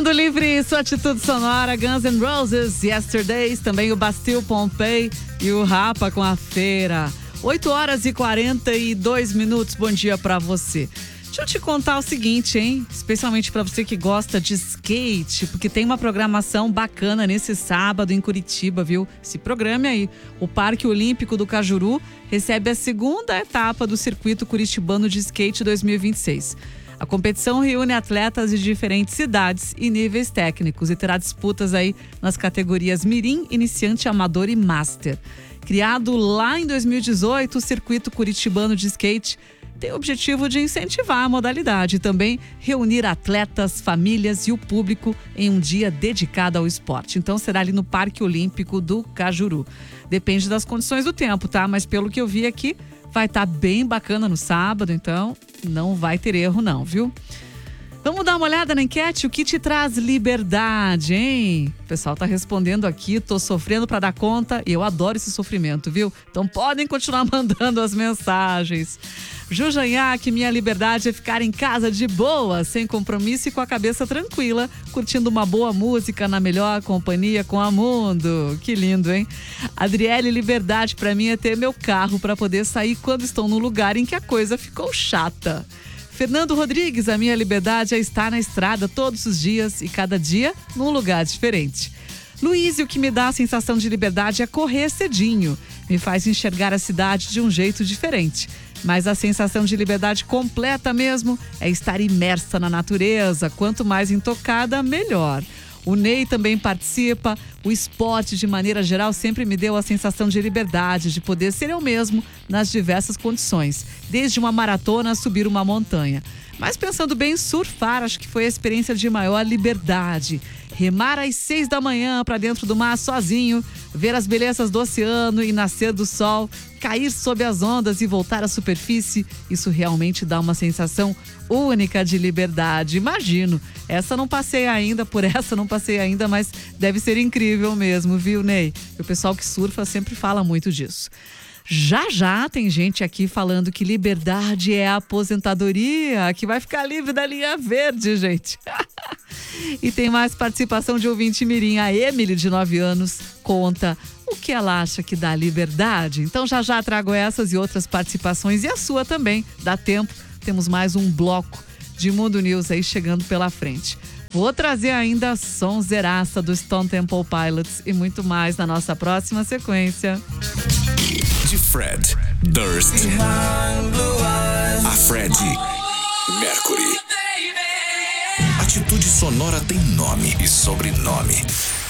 Mundo Livre, sua atitude sonora, Guns N' Roses, Yesterdays, também o Bastille Pompeii e o Rapa com a Feira. 8h42, bom dia pra você. Deixa eu te contar o seguinte, hein? Especialmente pra você que gosta de skate, porque tem uma programação bacana nesse sábado em Curitiba, viu? Se programe aí. O Parque Olímpico do Cajuru recebe a segunda etapa do Circuito Curitibano de Skate 2026. A competição reúne atletas de diferentes cidades e níveis técnicos e terá disputas aí nas categorias Mirim, Iniciante, Amador e Master. Criado lá em 2018, o Circuito Curitibano de Skate tem o objetivo de incentivar a modalidade e também reunir atletas, famílias e o público em um dia dedicado ao esporte. Então será ali no Parque Olímpico do Cajuru. Depende das condições do tempo, tá? Mas pelo que eu vi aqui, vai estar bem bacana no sábado, então não vai ter erro não, viu? Vamos dar uma olhada na enquete? O que te traz liberdade, hein? O pessoal tá respondendo aqui, tô sofrendo pra dar conta e eu adoro esse sofrimento, viu? Então podem continuar mandando as mensagens. Jujanhaque, minha liberdade é ficar em casa de boa, sem compromisso e com a cabeça tranquila, curtindo uma boa música na melhor companhia com a Mundo. Que lindo, hein? Adriele, liberdade pra mim é ter meu carro pra poder sair quando estou num lugar em que a coisa ficou chata. Fernando Rodrigues, a minha liberdade é estar na estrada todos os dias e cada dia num lugar diferente. Luiz, o que me dá a sensação de liberdade é correr cedinho. Me faz enxergar a cidade de um jeito diferente. Mas a sensação de liberdade completa mesmo é estar imersa na natureza. Quanto mais intocada, melhor. O Ney também participa. O esporte, de maneira geral, sempre me deu a sensação de liberdade, de poder ser eu mesmo nas diversas condições. Desde uma maratona a subir uma montanha. Mas pensando bem, surfar acho que foi a experiência de maior liberdade. Remar às 6 da manhã para dentro do mar sozinho, ver as belezas do oceano e nascer do sol, cair sob as ondas e voltar à superfície, isso realmente dá uma sensação única de liberdade. Imagino, por essa não passei ainda, mas deve ser incrível mesmo, viu, Ney? E o pessoal que surfa sempre fala muito disso. Já tem gente aqui falando que liberdade é a aposentadoria, que vai ficar livre da linha verde, gente. E tem mais participação de ouvinte mirim. A Emily, de 9 anos, conta o que ela acha que dá liberdade. Então já trago essas e outras participações e a sua também. Dá tempo, temos mais um bloco de Mundo News aí chegando pela frente. Vou trazer ainda sonzeiraça do Stone Temple Pilots e muito mais na nossa próxima sequência. De Fred Durst a Fred Mercury. Atitude sonora tem nome e sobrenome.